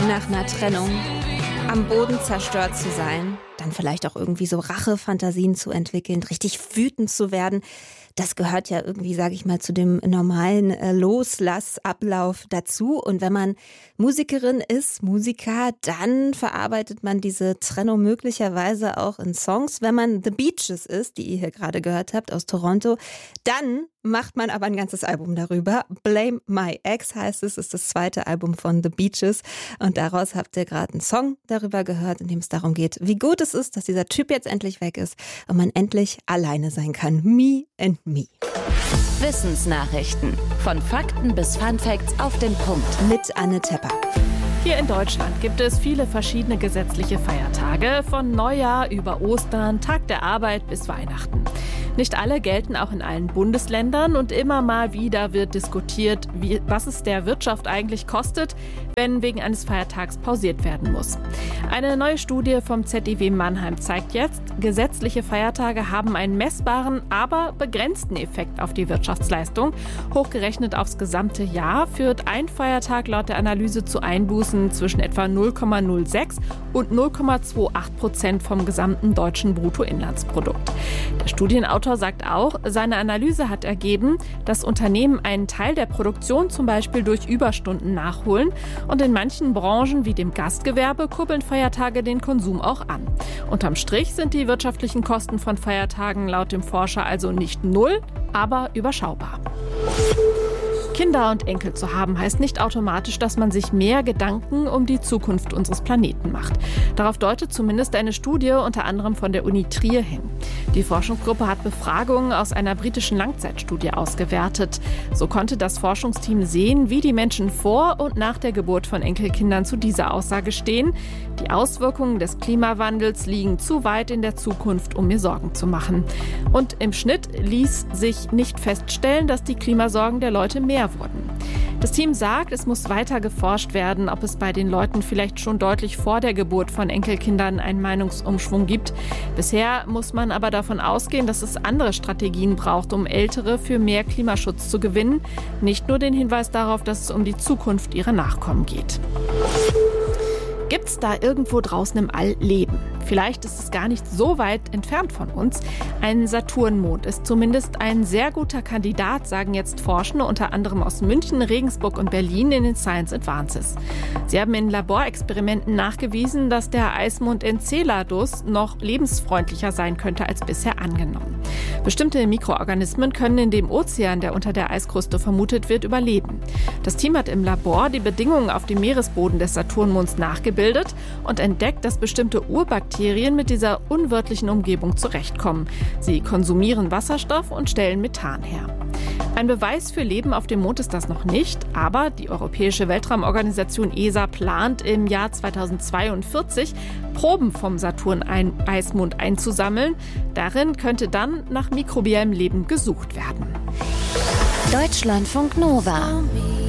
nach einer Trennung am Boden zerstört zu sein, dann vielleicht auch irgendwie so Rachefantasien zu entwickeln, richtig wütend zu werden. Das gehört ja irgendwie, sage ich mal, zu dem normalen Loslassablauf dazu. Und wenn man Musikerin ist, Musiker, dann verarbeitet man diese Trennung möglicherweise auch in Songs. Wenn man The Beaches ist, die ihr hier gerade gehört habt aus Toronto, dann macht man aber ein ganzes Album darüber. Blame My Ex heißt es, ist das zweite Album von The Beaches. Und daraus habt ihr gerade einen Song darüber gehört, in dem es darum geht, wie gut es ist, dass dieser Typ jetzt endlich weg ist und man endlich alleine sein kann. Me and Me. Wissensnachrichten. Von Fakten bis Funfacts auf den Punkt. Mit Anne Tepper. Hier in Deutschland gibt es viele verschiedene gesetzliche Feiertage, von Neujahr über Ostern, Tag der Arbeit bis Weihnachten. Nicht alle gelten auch in allen Bundesländern und immer mal wieder wird diskutiert, was es der Wirtschaft eigentlich kostet, wenn wegen eines Feiertags pausiert werden muss. Eine neue Studie vom ZIW Mannheim zeigt jetzt, gesetzliche Feiertage haben einen messbaren, aber begrenzten Effekt auf die Wirtschaftsleistung. Hochgerechnet aufs gesamte Jahr führt ein Feiertag laut der Analyse zu Einbußen zwischen etwa 0,06 und 0,28% vom gesamten deutschen Bruttoinlandsprodukt. Der Studienautor sagt auch, seine Analyse hat ergeben, dass Unternehmen einen Teil der Produktion zum Beispiel durch Überstunden nachholen und in manchen Branchen wie dem Gastgewerbe kurbeln Feiertage den Konsum auch an. Unterm Strich sind die wirtschaftlichen Kosten von Feiertagen laut dem Forscher also nicht null, aber überschaubar. Kinder und Enkel zu haben, heißt nicht automatisch, dass man sich mehr Gedanken um die Zukunft unseres Planeten macht. Darauf deutet zumindest eine Studie unter anderem von der Uni Trier hin. Die Forschungsgruppe hat Befragungen aus einer britischen Langzeitstudie ausgewertet. So konnte das Forschungsteam sehen, wie die Menschen vor und nach der Geburt von Enkelkindern zu dieser Aussage stehen. Die Auswirkungen des Klimawandels liegen zu weit in der Zukunft, um mir Sorgen zu machen. Und im Schnitt ließ sich nicht feststellen, dass die Klimasorgen der Leute mehr wurden. Das Team sagt, es muss weiter geforscht werden, ob es bei den Leuten vielleicht schon deutlich vor der Geburt von Enkelkindern einen Meinungsumschwung gibt. Bisher muss man aber davon ausgehen, dass es andere Strategien braucht, um Ältere für mehr Klimaschutz zu gewinnen. Nicht nur den Hinweis darauf, dass es um die Zukunft ihrer Nachkommen geht. Gibt es da irgendwo draußen im All Leben? Vielleicht ist es gar nicht so weit entfernt von uns. Ein Saturnmond ist zumindest ein sehr guter Kandidat, sagen jetzt Forschende, unter anderem aus München, Regensburg und Berlin in den Science Advances. Sie haben in Laborexperimenten nachgewiesen, dass der Eismond Enceladus noch lebensfreundlicher sein könnte als bisher angenommen. Bestimmte Mikroorganismen können in dem Ozean, der unter der Eiskruste vermutet wird, überleben. Das Team hat im Labor die Bedingungen auf dem Meeresboden des Saturnmonds nachgebildet und entdeckt, dass bestimmte Urbakterien mit dieser unwirtlichen Umgebung zurechtkommen. Sie konsumieren Wasserstoff und stellen Methan her. Ein Beweis für Leben auf dem Mond ist das noch nicht, aber die Europäische Weltraumorganisation ESA plant im Jahr 2042 Proben vom Saturn-Eismond einzusammeln. Darin könnte dann nach mikrobiellem Leben gesucht werden. Deutschlandfunk Nova.